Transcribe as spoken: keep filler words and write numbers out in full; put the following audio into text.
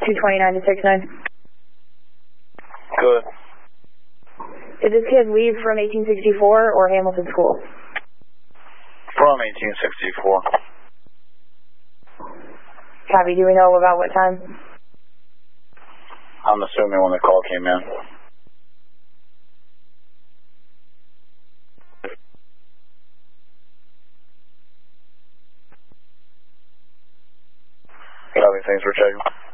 two twenty-nine to six nine. Good. Did this kid leave from eighteen sixty-four or Hamilton School? From eighteen sixty-four. Copy, do we know about what time? I'm assuming when the call came in. Copy, thanks for checking.